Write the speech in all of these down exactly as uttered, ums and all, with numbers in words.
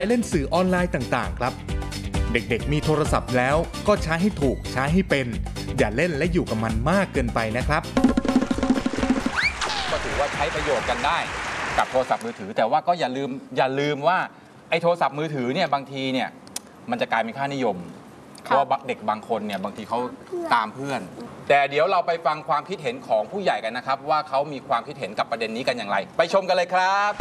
เล่นสื่อออนไลน์ต่างๆครับเด็กๆมีโทรศัพท์แล้วก็ใช้ให้ถูกใช้ให้เป็นอย่าเล่นและอยู่กับมันมากเกินไปนะครับก็ถือว่าใช้ประโยชน์กันได้กับโทรศัพท์มือถือแต่ว่าก็อย่าลืมอย่าลืมว่าไอ้โทรศัพท์มือถือเนี่ยบางทีเนี่ยมันจะกลายเป็นค่านิยมเพราะว่าเด็กบางคนเนี่ยบางทีเขาตามเพื่อนแต่เดี๋ยวเราไปฟังความคิดเห็นของผู้ใหญ่กันนะครับว่าเขามีความคิดเห็นกับประเด็นนี้กันอย่างไรไปชมกันเลยครับ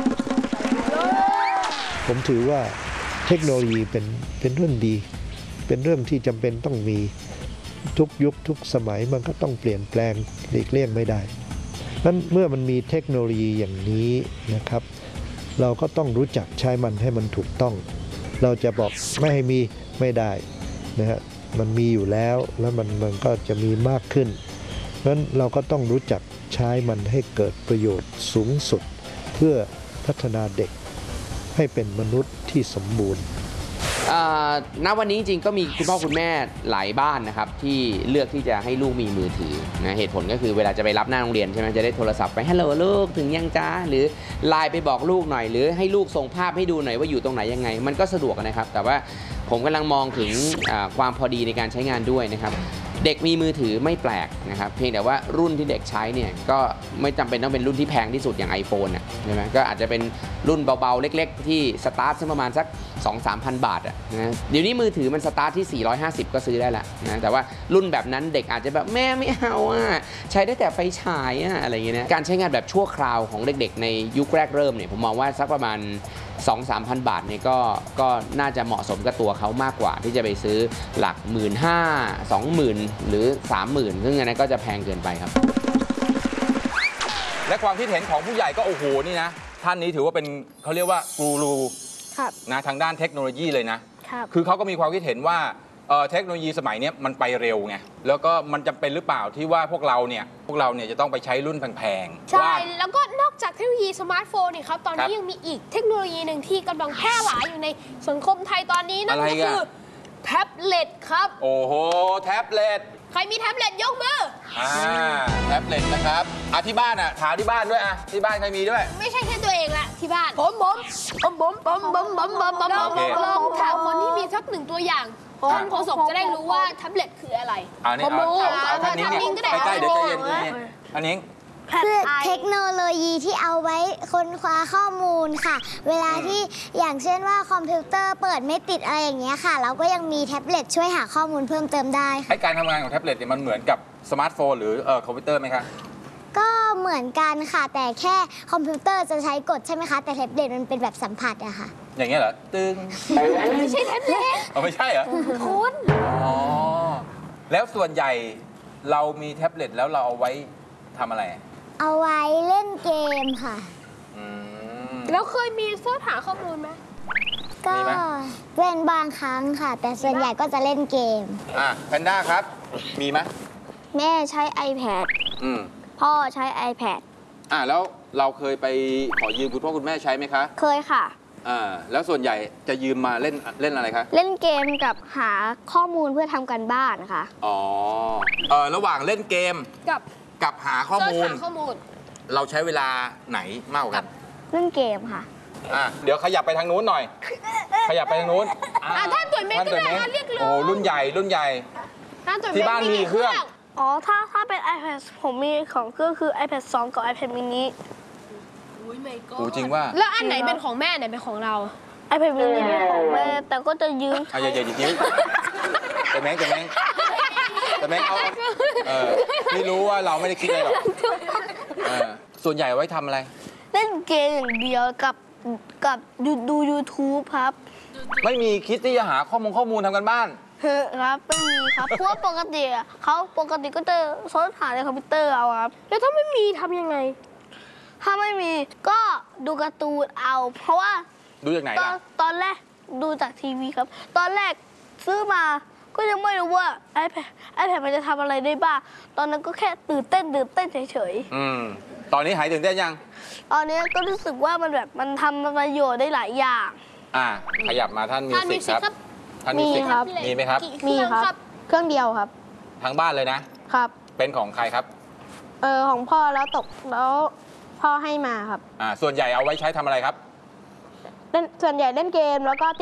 ผมถือว่าเทคโนโลยีเป็นเป็นเรื่องดีเป็นเรื่องที่จำเป็นต้องมีทุกยุคทุกสมัยมันก็ต้องเปลี่ยนแปลงหลีกเลี่ยงไม่ได้นั้นเมื่อมันมีเทคโนโลยีอย่างนี้นะครับเราก็ต้องรู้จักใช้มันให้มันถูกต้องเราจะบอกไม่ให้มีไม่ได้นะฮะมันมีอยู่แล้วแล้วมันมันก็จะมีมากขึ้นนั้นเราก็ต้องรู้จักใช้มันให้เกิดประโยชน์สูงสุดเพื่อพัฒนาเด็กให้เป็นมนุษย์ที่สมบูรณ์ณวันนี้จริงๆก็มีคุณพ่อคุณแม่หลายบ้านนะครับที่เลือกที่จะให้ลูกมีมือถือนะเหตุผลก็คือเวลาจะไปรับหน้าโรงเรียนใช่ไหมจะได้โทรศัพท์ไปฮัลโหลลูกถึงยังจ้าหรือไลน์ไปบอกลูกหน่อยหรือให้ลูกส่งภาพให้ดูหน่อยว่าอยู่ตรงไหนยังไงมันก็สะดวกนะครับแต่ว่าผมกำลังมองถึงความพอดีในการใช้งานด้วยนะครับเด็กมีมือถือไม่แปลกนะครับเพียงแต่ว่ารุ่นที่เด็กใช้เนี่ยก็ไม่จำเป็นต้องเป็นรุ่นที่แพงที่สุดอย่าง iPhone น่ะใช่ไหมก็อาจจะเป็นรุ่นเบาๆเล็กๆที่สตาร์ทประมาณสัก สองถึงสามพัน บาทอ่ะนะเดี๋ยวนี้มือถือมันสตาร์ทที่สี่ร้อยห้าสิบก็ซื้อได้แล้วนะแต่ว่ารุ่นแบบนั้นเด็กอาจจะแบบแม่ไม่เอาอ่ะใช้ได้แต่ไฟฉายอ่ะอะไรอย่างเงี้ยนะการใช้งานแบบชั่วคราวของเด็กๆในยุคแรกเริ่มเนี่ยผมมองว่าสักประมาณ สองถึงสามพัน บาทเนี่ยก็ก็น่าจะเหมาะสมกับตัวเขามากกว่าที่จะไปซื้อหลัก หนึ่งหมื่นห้าพัน สองหมื่น หรือ สามหมื่น ซึ่งอันนั้นก็จะแพงเกินไปครับและความคิดเห็นของผู้ใหญ่ก็โอ้โหนี่นะท่านนี้ถือว่าเป็นเขาเรียกว่ากูรูนะทางด้านเทคโนโลยีเลยนะคือเขาก็มีความคิดเห็นว่าเทคโนโลยีสมัยนี้มันไปเร็วไงแล้วก็มันจำเป็นหรือเปล่าที่ว่าพวกเราเนี่ยพวกเราเนี่ยจะต้องไปใช้รุ่นแพงๆใช่แล้วก็นอกจากเทคโนโลยีสมาร์ทโฟนนี่ครับตอนนี้ยังมีอีกเทคโนโลยีหนึ่งที่กำลังแพร่หลายอยู่ในสังคมไทยตอนนี้นั่นก็คือแท็บเล็ตครับโอ้โหแท็บเล็ตใครมีแท็บเล็ตยกมืออ่าแท็บเล็ตนะครับอ่ะที่บ้านอ่ะถามที่บ้านด้วยอ่ะที่บ้านใครมีด้วยไม่ใช่แค่ตัวเองละที่บ้านผมผมผมผมผมผมผมผมผมลองถามคนที่มีสักหนึ่งตัวอย่างท่านโฆษกจะได้รู้ว่าแท็บเล็ตคืออะไรเอาเนี่ยเอาเอาท่านนิ้งเนี่ยใกล้ๆเดี๋ยวใจเย็นๆอันนิ้งคือเทคโนโลยีที่เอาไว้ค้นคว้าข้อมูลค่ะเวลาที่อย่างเช่นว่าคอมพิวเตอร์เปิดไม่ติดอะไรอย่างเงี้ยค่ะเราก็ยังมีแท็บเล็ตช่วยหาข้อมูลเพิ่มเติมได้ค่ะการทำงานของแท็บเล็ตเนี่ยมันเหมือนกับสมาร์ทโฟนหรือเอ่อคอมพิวเตอร์ไหมคะก็เหมือนกันค่ะแต่แค่คอมพิวเตอร์จะใช้กดใช่ไหมคะแต่แท็บเล็ตมันเป็นแบบสัมผัสอะค่ะอย่างเงี้ยเหรอตึงไม่ใช่แท็บเล็ตอ๋อไม่ใช่เหรอคุณอ๋อแล้วส่วนใหญ่เรามีแท็บเล็ตแล้วเราเอาไว้ทำอะไรเอาไว้เล่นเกมค่ะแล้วเคยมีเสิร์ชหาข้อมูลไหมก็เป็นบางครั้งค่ะแต่ส่วนใหญ่ก็จะเล่นเกมอ่ะแพนด้าครับมีไหมแม่ใช้ iPad อืมพ่อใช้ iPad อ่ะแล้วเราเคยไปขอยืมคุณพ่อคุณแม่ใช้ไหมคะเคยค่ะอ่าแล้วส่วนใหญ่จะยืมมาเล่นเล่นอะไรคะเล่นเกมกับหาข้อมูลเพื่อทำการบ้านค่ะอ๋อเออระหว่างเล่นเกมกับกับหาข้อมูลเราใช้เวลาไหนมากกว่ากันเล่นเกมค่ะอ่ะเดี๋ยวขยับไปทางนู้นหน่อยขยับไปทางนู้นอ่าท่านตุ๋ยเมฆก็ได้เรียกเลยโอ้รุ่นใหญ่รุ่นใหญ่ที่บ้านมีเครื่องอ๋อถ้าถ้าเป็น iPad ผมมีของเครื่องคือ iPad สองกับ iPad mini อุ้ยไม่ก็จริงว่าแล้วอันไหนเป็นของแม่ไหนเป็นของเรา iPad mini เป็นของแม่แต่ก็จะยืมอ่ะอย่าอย่ายิ้มแต่แม่แต่แม่แต่แม่เอาเออไม่รู้ว่าเราไม่ได้คิดอะไรหรอกส่วนใหญ่ไว้ทำอะไรเล่นเกมอย่างเดียวกับกับดูดู YouTube ครับไม่มีคิดที่จะหาข้อมูลข้อมูลทำกันบ้านครับไม่มีครับเพราะว่าปกติเขาปกติก็จะเสิร์ชหาในคอมพิวเตอร์เอาครับแล้วถ้าไม่มีทำยังไงถ้าไม่มีก็ดูการ์ตูนเอาเพราะว่าดูจากไหนล่ะตอนแรกดูจากทีวีครับตอนแรกซื้อมาก็ยังไม่รู้ว่า iPad iPad มันจะทำอะไรได้บ้างตอนนั้นก็แค่ตื่นเต้นตื่นเต้นเฉยๆอืมตอนนี้หายตื่นเต้นยังตอนนี้ก็รู้สึกว่ามันแบบมันทำประโยชน์ได้หลายอย่างอ่าขยับมาท่านมิวสิกครับท่านมิวสิกครับมีไหมครับมีครับเครื่องเดียวครับทั้งบ้านเลยนะครับเป็นของใครครับเออของพ่อแล้วตกแล้วพ่อให้มาครับอ่าส่วนใหญ่เอาไว้ใช้ทำอะไรครับเล่นส่วนใหญ่เล่นเกมแล้วก็